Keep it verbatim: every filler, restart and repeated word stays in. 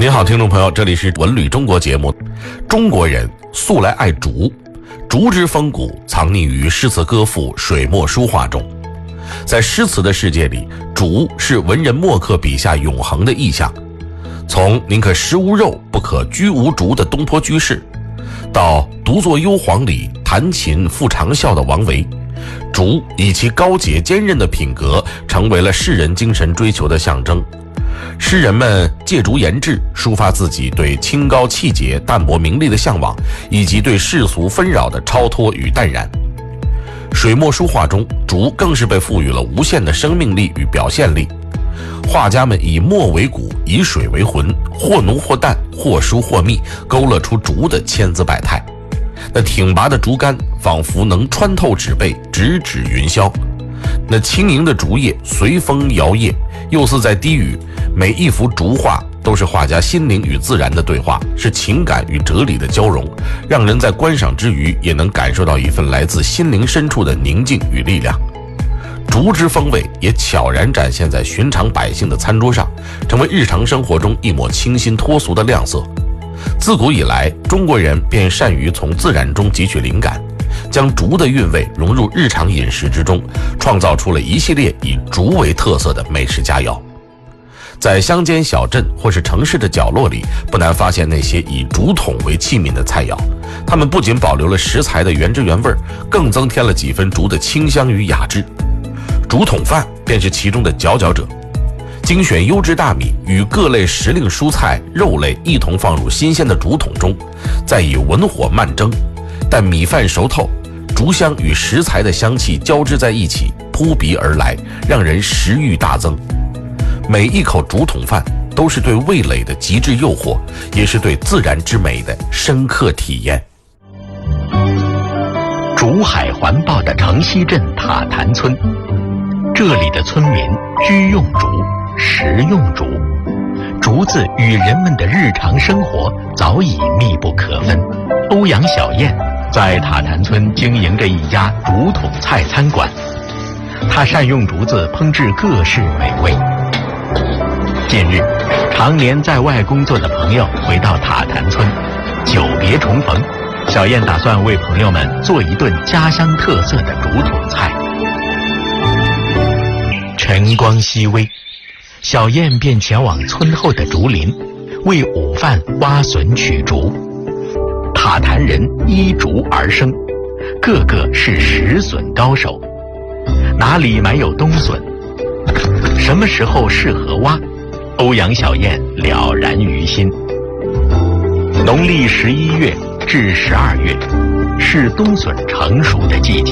您好，听众朋友，这里是文旅中国节目。中国人素来爱竹，竹之风骨藏匿于诗词歌赋、水墨书画中。在诗词的世界里，竹是文人墨客笔下永恒的意象。从宁可食无肉，不可居无竹的东坡居士，到独坐幽篁里弹琴复长啸的王维，竹以其高洁坚韧的品格，成为了世人精神追求的象征。诗人们借竹言志，抒发自己对清高气节、淡泊名利的向往，以及对世俗纷扰的超脱与淡然。水墨书画中，竹更是被赋予了无限的生命力与表现力。画家们以墨为骨，以水为魂，或浓或淡，或疏或密，勾勒出竹的千姿百态。那挺拔的竹竿仿佛能穿透纸背，直指云霄。那轻盈的竹叶随风摇曳，又似在低语。每一幅竹画都是画家心灵与自然的对话，是情感与哲理的交融，让人在观赏之余也能感受到一份来自心灵深处的宁静与力量。竹之风味也悄然展现在寻常百姓的餐桌上，成为日常生活中一抹清新脱俗的亮色。自古以来，中国人便善于从自然中汲取灵感，将竹的韵味融入日常饮食之中，创造出了一系列以竹为特色的美食佳肴。在乡间小镇或是城市的角落里，不难发现那些以竹筒为器皿的菜肴，它们不仅保留了食材的原汁原味，更增添了几分竹的清香与雅致。竹筒饭便是其中的佼佼者，精选优质大米与各类时令蔬菜、肉类一同放入新鲜的竹筒中，再以文火慢蒸，待米饭熟透，竹香与食材的香气交织在一起，扑鼻而来，让人食欲大增。每一口竹筒饭都是对味蕾的极致诱惑，也是对自然之美的深刻体验。 竹海环抱的城西镇塔坛村，这里的村民居用竹，食用竹，竹子与人们的日常生活早已密不可分。欧阳小燕在塔坛村经营着一家竹筒菜餐馆，她善用竹子烹制各式美味。近日，常年在外工作的朋友回到塔坛村，久别重逢，小燕打算为朋友们做一顿家乡特色的竹筒菜。晨光熹微，小燕便前往村后的竹林，为午饭挖笋取竹。塔坛人依竹而生，个个是食笋高手。哪里埋有冬笋？什么时候适合挖？欧阳小燕了然于心。农历十一月至十二月是冬笋成熟的季节。